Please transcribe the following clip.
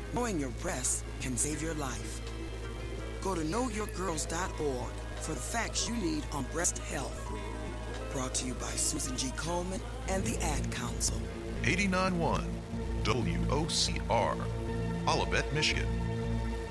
Knowing your breasts can save your life. Go to knowyourgirls.org for the facts you need on breast health. Brought to you by Susan G. Komen and the Ad Council. 89.1 WOCR, Olivet, Michigan.